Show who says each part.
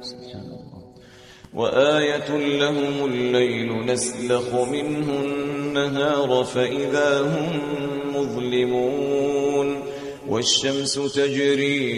Speaker 1: وآية لهم الليل نسلخ منه النهار فإذا هم مظلمون والشمس تجري